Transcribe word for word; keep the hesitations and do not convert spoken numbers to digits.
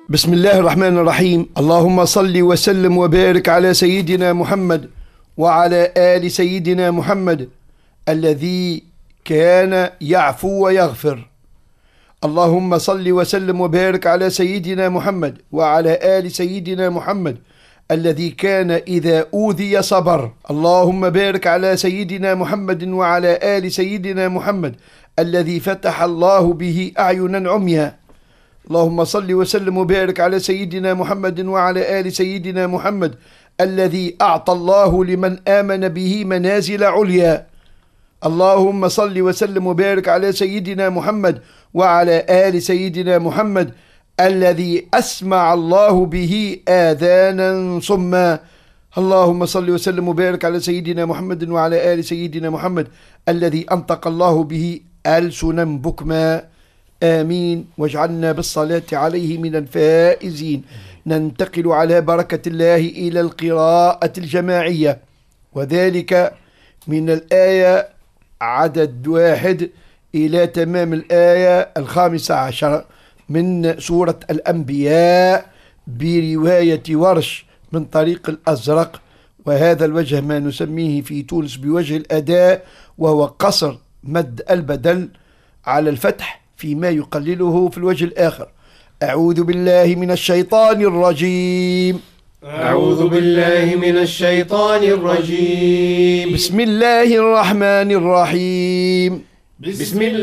بسم الله الرحمن الرحيم. اللهم صل وسلم وبارك على سيدنا محمد وعلى آل سيدنا محمد الذي كان يعفو ويغفر. اللهم صل وسلم وبارك على سيدنا محمد وعلى آل سيدنا محمد الذي كان إذا أوذي صبر. اللهم بارك على سيدنا محمد وعلى آل سيدنا محمد الذي فتح الله به أعينا عميا. اللهم صل وسلم وبارك على سيدنا محمد وعلى آل سيدنا محمد الذي أعطى الله لمن آمن به منازل عليا. اللهم صل وسلم وبارك على سيدنا محمد وعلى آل سيدنا محمد الذي أسمع الله به آذانا صما. اللهم صل وسلم وبارك على سيدنا محمد وعلى آل سيدنا محمد الذي أنطق الله به ألسنا بكما. آمين. واجعلنا بالصلاة عليه من الفائزين. ننتقل على بركة الله إلى القراءة الجماعية، وذلك من الآية عدد واحد إلى تمام الآية الخامسة عشر من سورة الأنبياء برواية ورش من طريق الأزرق، وهذا الوجه ما نسميه في تونس بوجه الأداء، وهو قصر مد البدل على الفتح فيما يقلله في الوجه الآخر. أعوذ بالله من الشيطان الرجيم. أعوذ بالله من الشيطان الرجيم. بسم الله الرحمن الرحيم. بسم الله